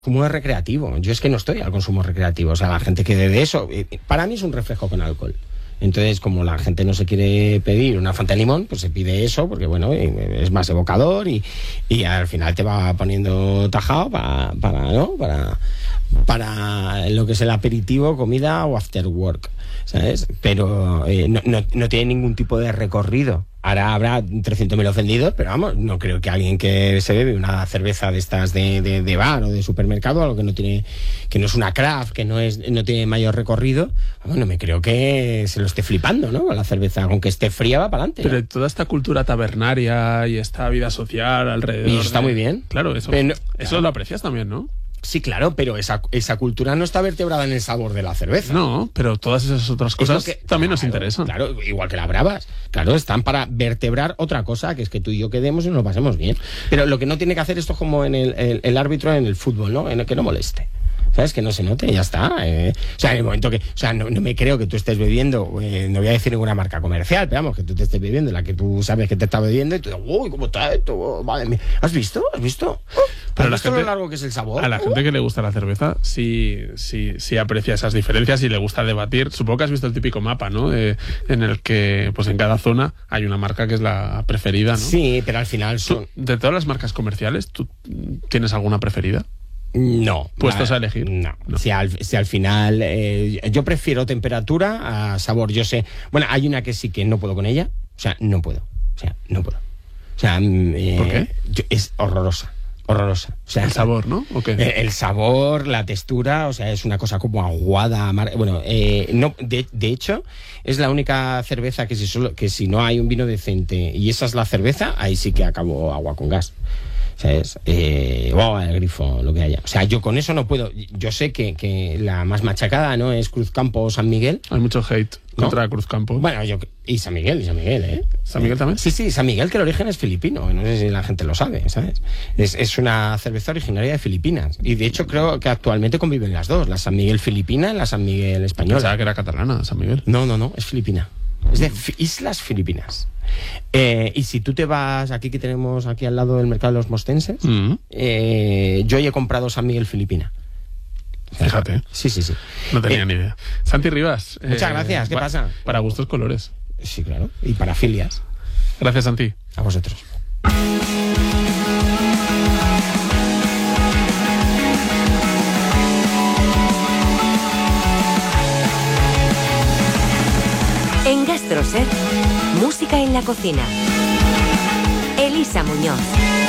consumo recreativo. Yo es que no estoy al consumo recreativo. O sea, la gente que bebe eso, para mí es un refresco con alcohol. Entonces, como la gente no se quiere pedir una Fanta de limón, pues se pide eso, porque bueno, es más evocador y al final te va poniendo tajado para lo que es el aperitivo, comida o after work, ¿sabes? Pero no tiene ningún tipo de recorrido. Ahora habrá 300.000 ofendidos, pero vamos, no creo que alguien que se bebe una cerveza de estas de bar o de supermercado, algo que no es una craft, que no tiene mayor recorrido, vamos, no me creo que se lo esté flipando, ¿no? La cerveza, aunque esté fría, va para adelante. Pero toda esta cultura tabernaria y esta vida social alrededor. Y eso está muy bien. Claro, eso lo aprecias también, ¿no? Sí, claro, pero esa cultura no está vertebrada en el sabor de la cerveza. No, pero todas esas otras cosas también nos interesan. Claro, igual que las bravas. Claro, están para vertebrar otra cosa, que es que tú y yo quedemos y nos lo pasemos bien. Pero lo que no tiene que hacer esto es como en el árbitro en el fútbol, ¿no? En el que no moleste. ¿Sabes? Que no se note, ya está. O sea, en el momento que... O sea, no me creo que tú estés bebiendo... no voy a decir ninguna marca comercial, pero vamos, que tú te estés bebiendo la que tú sabes que te está bebiendo y tú dices, uy, ¿cómo está esto? Oh, madre mía. ¿Has visto? ¿Has visto? Pero ¿Has visto lo largo que es el sabor? A la gente que le gusta la cerveza sí aprecia esas diferencias y le gusta debatir. Supongo que has visto el típico mapa, ¿no? En el que, pues en cada zona hay una marca que es la preferida, ¿no? Sí, pero al final de todas las marcas comerciales, ¿tú tienes alguna preferida? No. ¿Puestos a elegir? No. Si al final... yo prefiero temperatura a sabor. Yo sé... Bueno, hay una que sí que no puedo con ella. O sea, no puedo. ¿Por qué? Es horrorosa. O sea, el sabor, ¿no? ¿O qué? El sabor, la textura, o sea, es una cosa como aguada, amarga. Bueno, no, de hecho, es la única cerveza que si no hay un vino decente y esa es la cerveza, ahí sí que acabo agua con gas. ¿Sabes? El grifo, lo que haya. O sea, yo con eso no puedo. Yo sé que la más machacada, ¿no? Es Cruzcampo o San Miguel. Hay mucho hate contra Cruzcampo. Bueno, y San Miguel, ¿eh? ¿San Miguel también? Sí, San Miguel, que el origen es filipino. No sé si la gente lo sabe, ¿sabes? Es una cerveza originaria de Filipinas. Y de hecho creo que actualmente conviven las dos. La San Miguel filipina y la San Miguel española. Pensaba que era catalana, San Miguel. No, es filipina. Es de Islas Filipinas. Y si tú te vas aquí, que tenemos aquí al lado del mercado de los mostenses, yo he comprado San Miguel Filipina. Fíjate. Sí. No tenía ni idea. Santi Rivas. Muchas gracias. ¿Qué pasa? Para gustos colores. Sí, claro. Y para filias. Gracias, Santi. A vosotros. En GastroSet, música en la cocina. Elisa Muñoz.